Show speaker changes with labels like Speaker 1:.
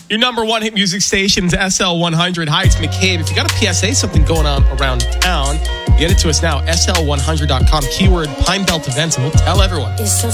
Speaker 1: Your number one hit music station's SL100. Hi, it's McCabe. If you got a PSA, something going on around town, get it to us now. SL100.com, keyword Pine Belt Events, and we'll tell everyone.